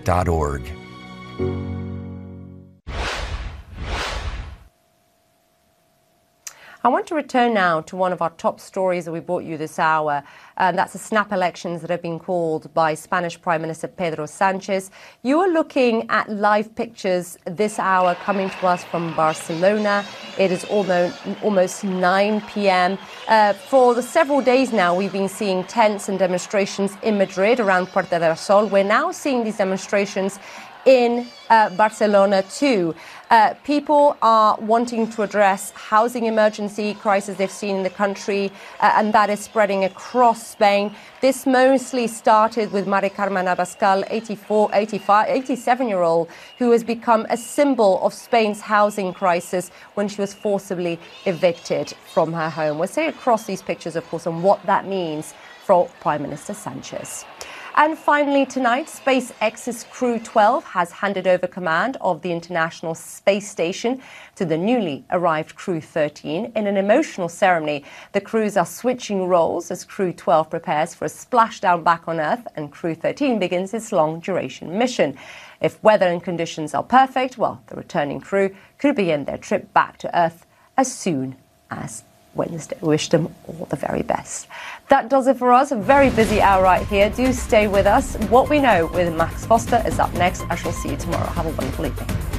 I want to return now to one of our top stories that we brought you this hour, and that's the snap elections that have been called by Spanish Prime Minister Pedro Sanchez. You are looking at live pictures this hour coming to us from Barcelona. It is almost 9 p.m. For the several days now, we've been seeing tents and demonstrations in Madrid around Puerta del Sol. We're now seeing these demonstrations in Barcelona too. People are wanting to address housing emergency crisis they've seen in the country, and that is spreading across Spain. This mostly started with Mari Carmen Abascal, 87-year-old, who has become a symbol of Spain's housing crisis when she was forcibly evicted from her home. We'll see across these pictures, of course, and what that means for Prime Minister Sanchez. And finally tonight, SpaceX's Crew 12 has handed over command of the International Space Station to the newly arrived Crew 13. In an emotional ceremony, the crews are switching roles as Crew 12 prepares for a splashdown back on Earth and Crew 13 begins its long-duration mission. If weather and conditions are perfect, well, the returning crew could begin their trip back to Earth as soon as Wednesday. We wish them all the very best. That does it for us. A very busy hour right here. Do stay with us. What We Know with Max Foster is up next. I shall see you tomorrow. Have a wonderful evening.